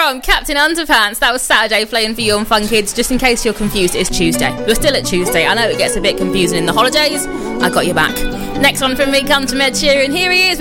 from Captain Underpants. That was Saturday playing for you on Fun Kids. Just in case you're confused, it's Tuesday. You're still at Tuesday. I know it gets a bit confusing in the holidays. I got your back. Next one from me comes from Ed Sheeran. Here he is with